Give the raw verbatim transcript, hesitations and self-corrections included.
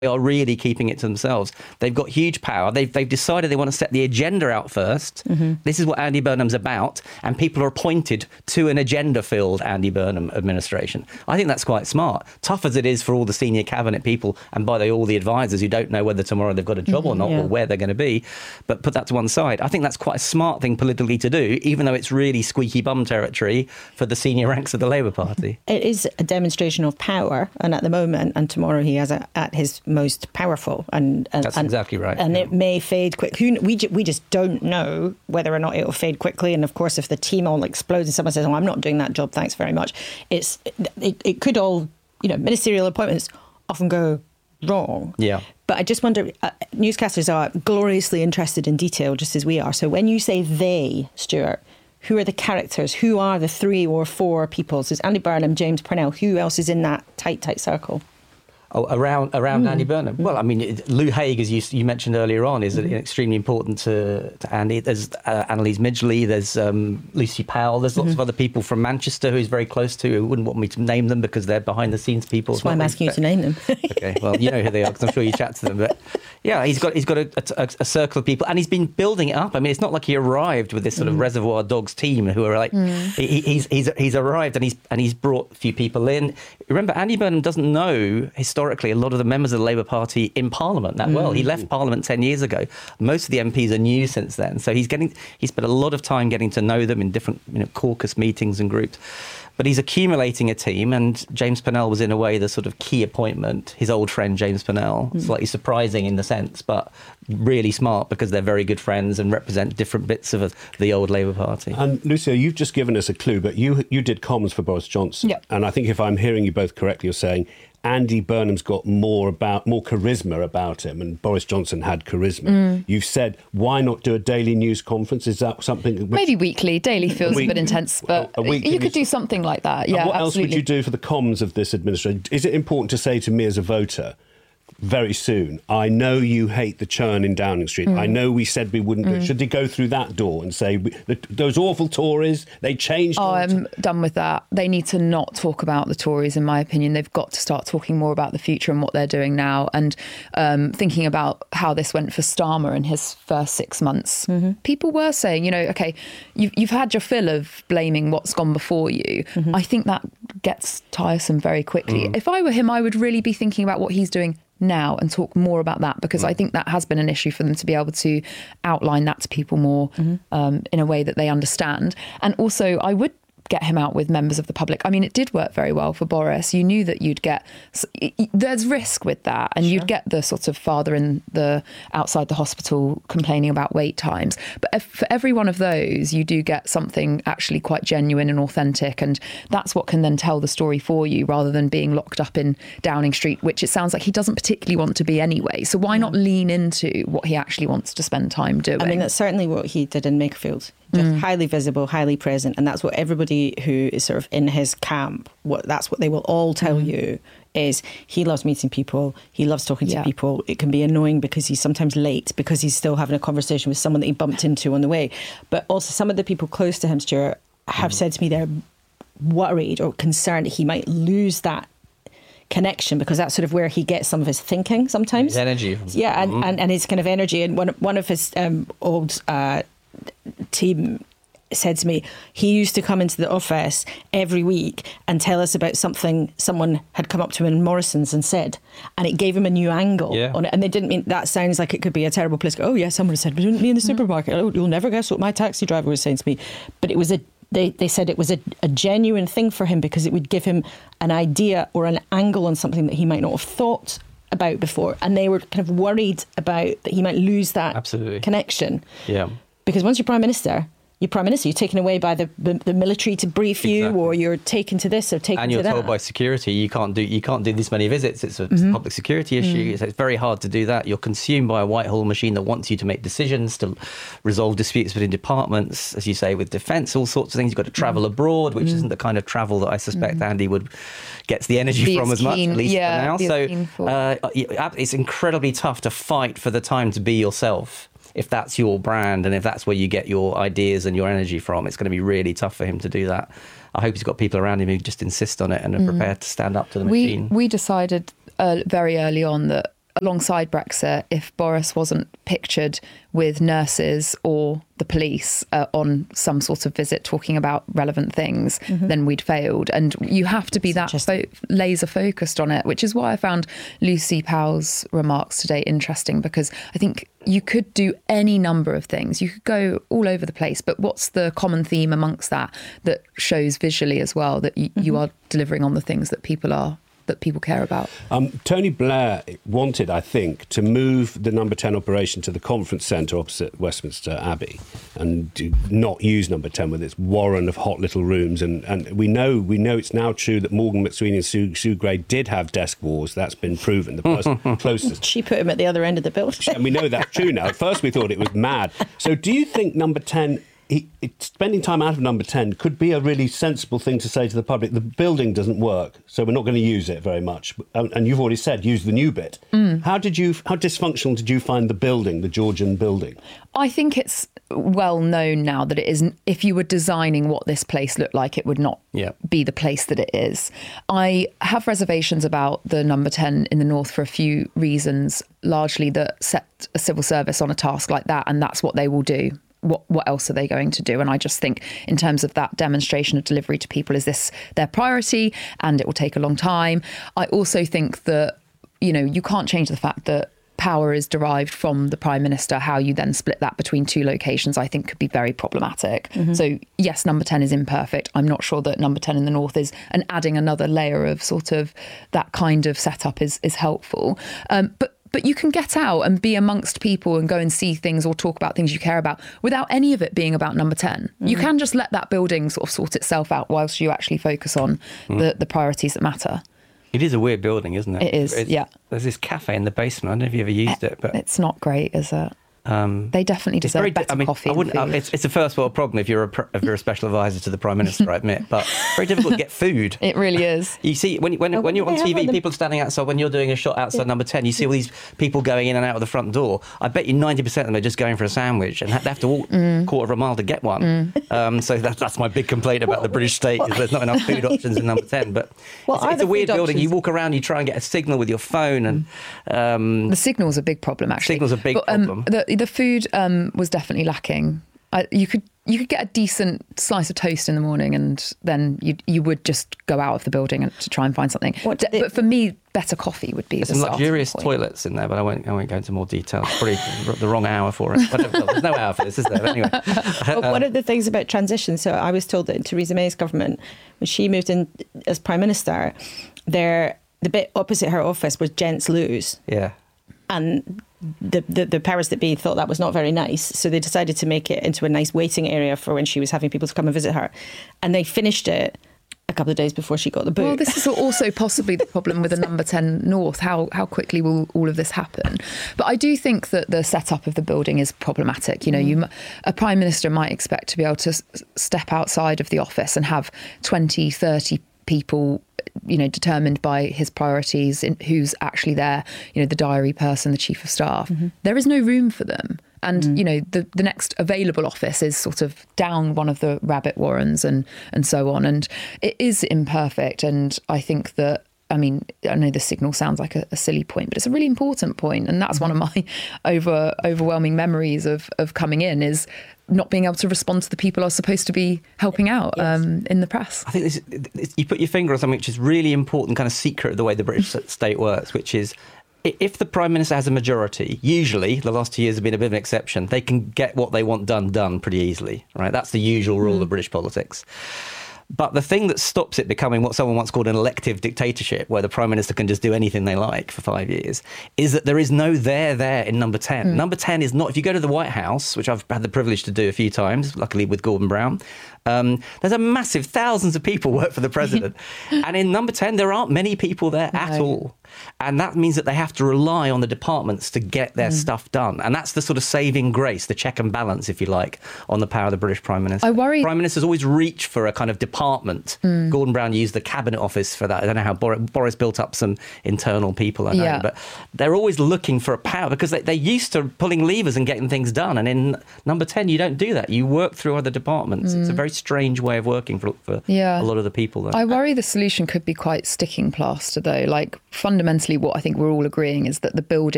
They are really keeping it to themselves. They've got huge power. They've, they've decided they want to set the agenda out first. Mm-hmm. This is what Andy Burnham's about. And people are appointed to an agenda-filled Andy Burnham administration. I think that's quite smart. Tough as it is for all the senior cabinet people and by the, all the advisors who don't know whether tomorrow they've got a job mm-hmm, or not, yeah. or where they're going to be. But put that to one side. I think that's quite a smart thing politically to do, even though it's really squeaky bum territory for the senior ranks of the Labour Party. It is a demonstration of power. And at the moment, and tomorrow he has a, at his most powerful, and, and that's and, exactly right, and yeah. it may fade quick. Who we ju- we just don't know whether or not it will fade quickly. And of course, if the team all explodes and someone says, "Oh, I'm not doing that job, thanks very much," it's it, it could all, you know, ministerial appointments often go wrong. Yeah. But I just wonder, uh, newscasters are gloriously interested in detail, just as we are. So when you say they, Stuart, who are the characters? Who are the three or four people? So it's Andy Burnham, James Purnell. Who else is in that tight, tight circle? Oh, around around mm. Andy Burnham. Well, I mean, it, Lou Haig, as you, you mentioned earlier on, is mm-hmm. extremely important to, to Andy. There's uh, Annalise Midgley, there's um, Lucy Powell, there's lots mm-hmm. of other people from Manchester who he's very close to, who wouldn't want me to name them because they're behind-the-scenes people. That's why I'm asking you to name them. OK, well, you know who they are because I'm sure you chat to them. But yeah, he's got he's got a, a, a circle of people and he's been building it up. I mean, it's not like he arrived with this sort mm. of Reservoir Dogs team who are like, mm. he, he's, he's, he's arrived and he's, and he's brought a few people in. Remember, Andy Burnham doesn't know, historically, a lot of the members of the Labour Party in Parliament that mm. well. He left Parliament ten years ago. Most of the M Ps are new since then. So he's getting he's spent a lot of time getting to know them in different, you know, caucus meetings and groups. But he's accumulating a team, and James Purnell was in a way the sort of key appointment. His old friend James Purnell, mm. slightly surprising in the sense, but really smart because they're very good friends and represent different bits of a, the old Labour Party. And Lucia, you've just given us a clue, but you you did comms for Boris Johnson, yep. and I think if I'm hearing you both correctly, you're saying Andy Burnham's got more about more charisma about him, and Boris Johnson had charisma. Mm. You've said, why not do a daily news conference? Is that something? Which, maybe weekly. Daily feels a, week, a bit intense, but a, a you could do something like that. Yeah, and what absolutely. else would you do for the comms of this administration? Is it important to say to me as a voter, very soon, I know you hate the churn in Downing Street. Mm. I know we said we wouldn't do it. Mm. Should they go through that door and say, the, those awful Tories, they changed? Oh, I'm done with that. They need to not talk about the Tories, in my opinion. They've got to start talking more about the future and what they're doing now, and um, thinking about how this went for Starmer in his first six months. Mm-hmm. People were saying, you know, OK, you've, you've had your fill of blaming what's gone before you. Mm-hmm. I think that gets tiresome very quickly. Mm. If I were him, I would really be thinking about what he's doing now and talk more about that, because mm. I think that has been an issue for them to be able to outline that to people more mm-hmm. um, in a way that they understand. And also, I would get him out with members of the public. I mean, it did work very well for Boris. You knew that you'd get, there's risk with that, and sure. you'd get the sort of father in the outside the hospital complaining about wait times. But if, for every one of those, you do get something actually quite genuine and authentic, and that's what can then tell the story for you, rather than being locked up in Downing Street, which it sounds like he doesn't particularly want to be anyway. So why not lean into what he actually wants to spend time doing? I mean, that's certainly what he did in Makerfield. Just mm. highly visible, highly present, and that's what everybody who is sort of in his camp, what that's what they will all tell mm. you, is he loves meeting people, he loves talking yeah. to people. It can be annoying because he's sometimes late because he's still having a conversation with someone that he bumped into on the way. But also some of the people close to him, Stuart, have mm. said to me they're worried or concerned that he might lose that connection, because that's sort of where he gets some of his thinking sometimes. His energy. Yeah, and, mm. and, and his kind of energy. And one, one of his um, old... Uh, team said to me he used to come into the office every week and tell us about something someone had come up to him in Morrison's and said, and it gave him a new angle yeah. on it. And they didn't mean that sounds like it could be a terrible place. Oh yeah, someone said me in the supermarket. Oh, you'll never guess what my taxi driver was saying to me. But it was a they, they said it was a, a genuine thing for him, because it would give him an idea or an angle on something that he might not have thought about before, and they were kind of worried about that he might lose that Absolutely. connection. Yeah. Because once you're Prime Minister, you're Prime Minister, you're taken away by the the, the military to brief you, exactly. or you're taken to this or taken to that. And you're told by security you can't do you can't do this many visits. It's a mm-hmm. public security issue. Mm. So it's very hard to do that. You're consumed by a Whitehall machine that wants you to make decisions, to resolve disputes between departments, as you say, with defence, all sorts of things. You've got to travel mm. abroad, which mm. isn't the kind of travel that I suspect mm. Andy would gets the energy be from as keen, much, at least yeah, for now. So uh, it's incredibly tough to fight for the time to be yourself. If that's your brand and if that's where you get your ideas and your energy from, it's going to be really tough for him to do that. I hope he's got people around him who just insist on it and are mm. prepared to stand up to the we, machine. We decided uh, very early on that alongside Brexit, if Boris wasn't pictured with nurses or the police uh, on some sort of visit talking about relevant things, mm-hmm. then we'd failed. And you have to be that fo- laser focused on it, which is why I found Lucy Powell's remarks today interesting, because I think you could do any number of things. You could go all over the place, but what's the common theme amongst that that shows visually as well that you, mm-hmm. you are delivering on the things that people are that people care about? Um, Tony Blair wanted, I think, to move the number ten operation to the conference centre opposite Westminster Abbey and do not use number ten with its warren of hot little rooms. And, and we know we know it's now true that Morgan McSweeney and Sue, Sue Gray did have desk wars. That's been proven. The person closest. She put him at the other end of the building. And we know that's true now. At first we thought it was mad. So do you think number ten... He, it, spending time out of number ten could be a really sensible thing to say to the public? The building doesn't work, so we're not going to use it very much. And, and you've already said use the new bit. Mm. How did you? How dysfunctional did you find the building, the Georgian building? I think it's well known now that it isn't. If you were designing what this place looked like, it would not yeah. be the place that it is. I have reservations about the number ten in the north for a few reasons. Largely that set a civil service on a task like that, and that's what they will do. What what else are they going to do? And I just think in terms of that demonstration of delivery to people, is this their priority? And it will take a long time. I also think that, you know, you can't change the fact that power is derived from the Prime Minister. How you then split that between two locations, I think could be very problematic. Mm-hmm. So yes, number ten is imperfect. I'm not sure that number ten in the north is, and adding another layer of sort of that kind of setup is, is helpful. Um, but But you can get out and be amongst people and go and see things or talk about things you care about without any of it being about number ten. Mm-hmm. You can just let that building sort of sort itself out whilst you actually focus on mm. the, the priorities that matter. It is a weird building, isn't it? It is, it's, yeah. There's this cafe in the basement. I don't know if you ever used it, but it's not great, is it? Um, they definitely deserve very, better I mean, coffee. I wouldn't, and food. It's, it's a first world problem if you're a if you're a special advisor to the Prime Minister, I admit, but very difficult to get food. It really is. You see, when when, oh, when you're on T V, people standing outside, when you're doing a shot outside yeah. number ten, you see all these people going in and out of the front door. I bet you ninety percent of them are just going for a sandwich and they have to walk mm. a quarter of a mile to get one. Mm. Um, so that, that's my big complaint about well, the British state, well, is there's not enough food options in number ten. But well, it's, it's a weird building. Options? You walk around, you try and get a signal with your phone. and um, The signal's a big problem, actually. Signal's a big but, um, problem. The, the food... Um, was definitely lacking. I, you could you could get a decent slice of toast in the morning, and then you you would just go out of the building and to try and find something. What, De- but for me, better coffee would be There's the some luxurious point. Toilets in there, but I won't I won't go into more detail. It's probably the wrong hour for it. But there's no hour for this, is there? But anyway, well, one of the things about transition. So I was told that in Theresa May's government, when she moved in as Prime Minister, there the bit opposite her office was gents' loos. Yeah. And the, the the powers that be thought that was not very nice, so they decided to make it into a nice waiting area for when she was having people to come and visit her, and they finished it a couple of days before she got the boot. Well, this is also possibly the problem with the number ten North. How how quickly will all of this happen? But I do think that the setup of the building is problematic. You know, you a Prime Minister might expect to be able to s- step outside of the office and have twenty, thirty people, you know, determined by his priorities, in who's actually there, you know, the diary person, the chief of staff. Mm-hmm. There is no room for them. And, mm. you know, the, the next available office is sort of down one of the rabbit warrens and, and so on. And it is imperfect. And I think that, I mean, I know the signal sounds like a, a silly point, but it's a really important point. And that's mm-hmm. one of my over overwhelming memories of, of coming in is not being able to respond to the people I was supposed to be helping out yes. um, in the press. I think this, this, you put your finger on something which is really important, kind of secret of the way the British state works, which is if the Prime Minister has a majority, usually, the last two years have been a bit of an exception, they can get what they want done, done pretty easily, right? That's the usual rule mm. of British politics. But the thing that stops it becoming what someone once called an elective dictatorship, where the Prime Minister can just do anything they like for five years, is that there is no there there in number ten. Mm. Number ten is not, if you go to the White House, which I've had the privilege to do a few times, luckily with Gordon Brown, um, there's a massive, thousands of people work for the president. And in number ten, there aren't many people there no. at all. And that means that they have to rely on the departments to get their mm. stuff done. And that's the sort of saving grace, the check and balance, if you like, on the power of the British Prime Minister. I worry. Prime Ministers always reach for a kind of department department. Gordon Brown used the cabinet office for that. I don't know how Bor- Boris built up some internal people, I know, Yeah. but they're always looking for a power because they, they're used to pulling levers and getting things done. And in number ten, you don't do that. You work through other departments. It's a very strange way of working for, for Yeah. a lot of the people there. I worry the solution could be quite sticking plaster, though. Like, fundamentally, what I think we're all agreeing is that the building